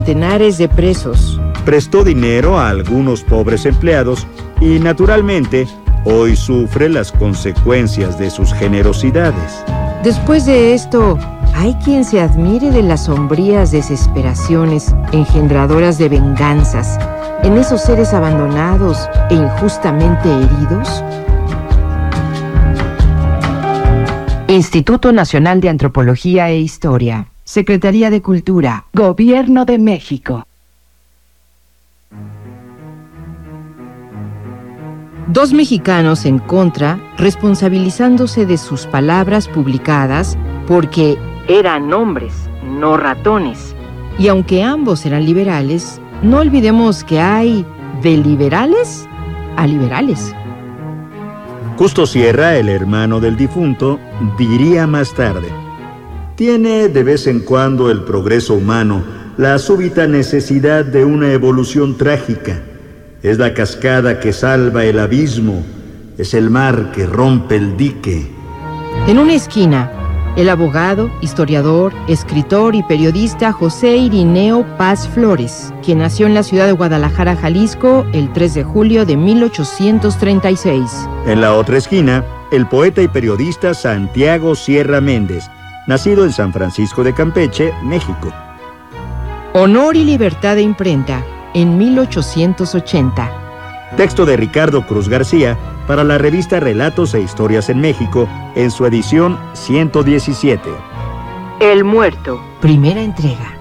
centenares de presos. Prestó dinero a algunos pobres empleados y, naturalmente, hoy sufre las consecuencias de sus generosidades. Después de esto, hay quien se admire de las sombrías desesperaciones engendradoras de venganzas en esos seres abandonados e injustamente heridos. Instituto Nacional de Antropología e Historia, Secretaría de Cultura, Gobierno de México. Dos mexicanos en contra, responsabilizándose de sus palabras publicadas porque eran hombres, no ratones. Y aunque ambos eran liberales, no olvidemos que hay de liberales a liberales. Justo Sierra, el hermano del difunto, diría más tarde: tiene de vez en cuando el progreso humano la súbita necesidad de una evolución trágica. Es la cascada que salva el abismo, es el mar que rompe el dique. En una esquina, el abogado, historiador, escritor y periodista José Irineo Paz Flores, quien nació en la ciudad de Guadalajara, Jalisco, el 3 de julio de 1836. En la otra esquina, el poeta y periodista Santiago Sierra Méndez, nacido en San Francisco de Campeche, México. Honor y libertad de imprenta, en 1880. Texto de Ricardo Cruz García para la revista Relatos e Historias en México, en su edición 117. El muerto, primera entrega.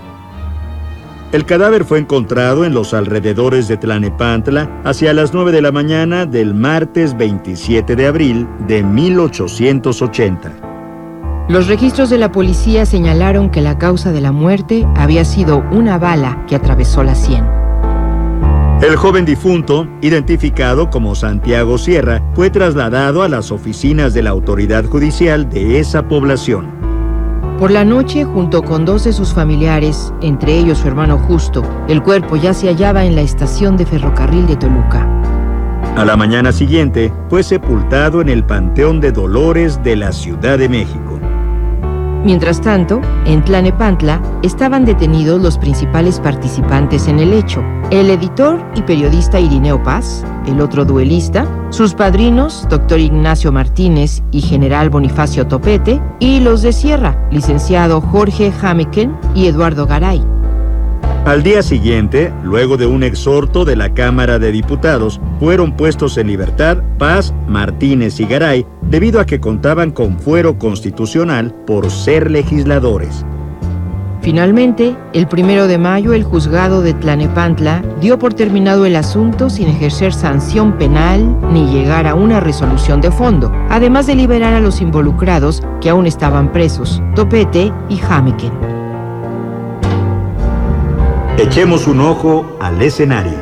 El cadáver fue encontrado en los alrededores de Tlanepantla hacia las 9 de la mañana del martes 27 de abril de 1880. Los registros de la policía señalaron que la causa de la muerte había sido una bala que atravesó la sien. El joven difunto, identificado como Santiago Sierra, fue trasladado a las oficinas de la autoridad judicial de esa población. Por la noche, junto con dos de sus familiares, entre ellos su hermano Justo, el cuerpo ya se hallaba en la estación de ferrocarril de Toluca. A la mañana siguiente, fue sepultado en el Panteón de Dolores de la Ciudad de México. Mientras tanto, en Tlanepantla estaban detenidos los principales participantes en el hecho: el editor y periodista Irineo Paz, el otro duelista, sus padrinos, doctor Ignacio Martínez y general Bonifacio Topete, y los de Sierra, licenciado Jorge Jameken y Eduardo Garay. Al día siguiente, luego de un exhorto de la Cámara de Diputados, fueron puestos en libertad Paz, Martínez y Garay, debido a que contaban con fuero constitucional por ser legisladores. Finalmente, el 1 de mayo, el juzgado de Tlanepantla dio por terminado el asunto sin ejercer sanción penal ni llegar a una resolución de fondo, además de liberar a los involucrados que aún estaban presos, Topete y Jameken. Echemos un ojo al escenario.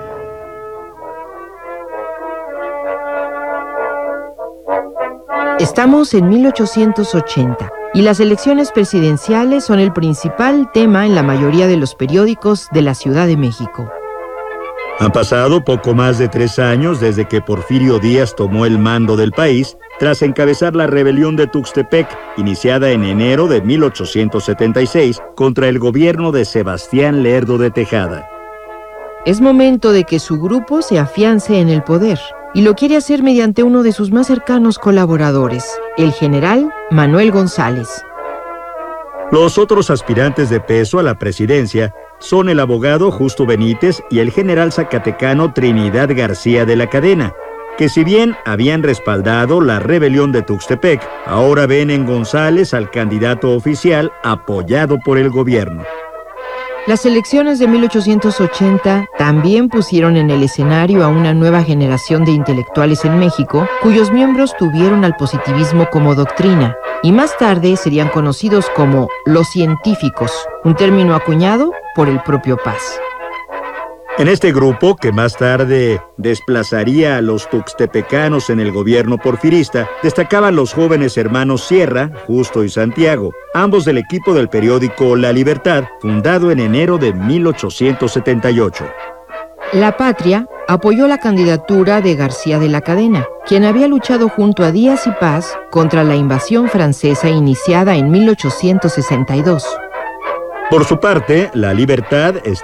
Estamos en 1880 y las elecciones presidenciales son el principal tema en la mayoría de los periódicos de la Ciudad de México. Han pasado poco más de 3 años desde que Porfirio Díaz tomó el mando del país tras encabezar la rebelión de Tuxtepec, iniciada en enero de 1876 contra el gobierno de Sebastián Lerdo de Tejada. Es momento de que su grupo se afiance en el poder, y lo quiere hacer mediante uno de sus más cercanos colaboradores, el general Manuel González. Los otros aspirantes de peso a la presidencia son el abogado Justo Benítez y el general zacatecano Trinidad García de la Cadena, que si bien habían respaldado la rebelión de Tuxtepec, ahora ven en González al candidato oficial apoyado por el gobierno. Las elecciones de 1880 también pusieron en el escenario a una nueva generación de intelectuales en México, cuyos miembros tuvieron al positivismo como doctrina, y más tarde serían conocidos como los científicos, un término acuñado por el propio Paz. En este grupo, que más tarde desplazaría a los tuxtepecanos en el gobierno porfirista, destacaban los jóvenes hermanos Sierra, Justo y Santiago, ambos del equipo del periódico La Libertad, fundado en enero de 1878. La Patria apoyó la candidatura de García de la Cadena, quien había luchado junto a Díaz y Paz contra la invasión francesa iniciada en 1862. Por su parte, la libertad